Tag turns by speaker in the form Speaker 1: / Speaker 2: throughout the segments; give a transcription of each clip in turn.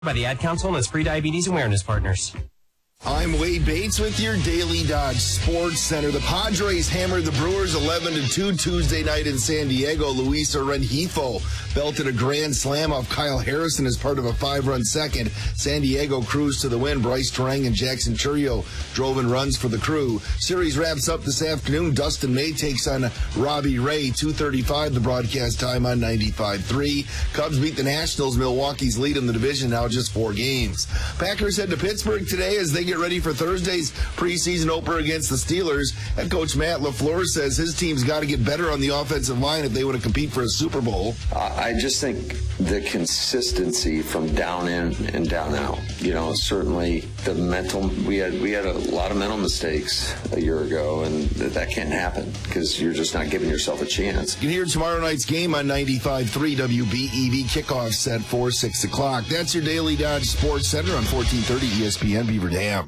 Speaker 1: By the Ad Council and its pre-diabetes awareness partners.
Speaker 2: I'm Wade Bates with your Daily Dodge Sports Center. The Padres hammered the Brewers 11-2 Tuesday night in San Diego. Luis Rengifo belted a grand slam off Kyle Harrison as part of a 5-run second. San Diego cruised to the win. Bryce Terang and Jackson Churio drove in runs for the Crew. Series wraps up this afternoon. Dustin May takes on Robbie Ray. 2:35 the broadcast time on 95.3. Cubs beat the Nationals. Milwaukee's lead in the division now just 4 games. Packers head to Pittsburgh today as they get ready for Thursday's preseason opener against the Steelers. Head coach Matt LaFleur says his team's got to get better on the offensive line if they want to compete for a Super Bowl.
Speaker 3: I just think the consistency from down in and down out. You know, certainly the mental. We had a lot of mental mistakes a year ago, and that can't happen because you're just not giving yourself a chance.
Speaker 2: You can hear tomorrow night's game on 95.3 WBEV. Kickoff set for 6 o'clock. That's your Daily Dodge Sports Center on 1430 ESPN Beaver Dam.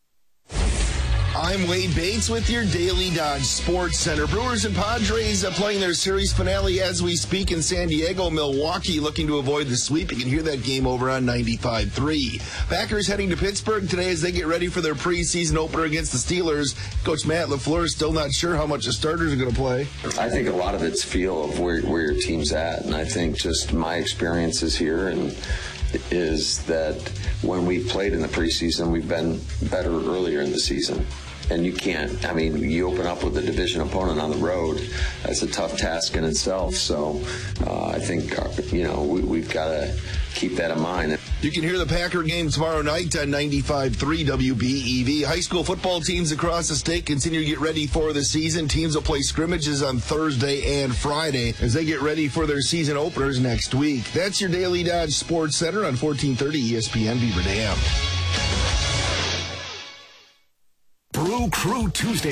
Speaker 2: I'm Wade Bates with your Daily Dodge Sports Center. Brewers and Padres playing their series finale as we speak in San Diego. Milwaukee looking to avoid the sweep. You can hear that game over on 95.3. Packers heading to Pittsburgh today as they get ready for their preseason opener against the Steelers. Coach Matt LaFleur is still not sure how much the starters are going to play.
Speaker 3: I think a lot of it's feel of where your team's at, and I think just my experiences here is that when we've played in the preseason, we've been better earlier in the season. And you open up with a division opponent on the road. That's a tough task in itself. So I think, we've got to keep that in mind.
Speaker 2: You can hear the Packer game tomorrow night on 95.3 WBEV. High school football teams across the state continue to get ready for the season. Teams will play scrimmages on Thursday and Friday as they get ready for their season openers next week. That's your Daily Dodge Sports Center on 1430 ESPN Beaver Dam.
Speaker 4: Brew Crew Tuesday.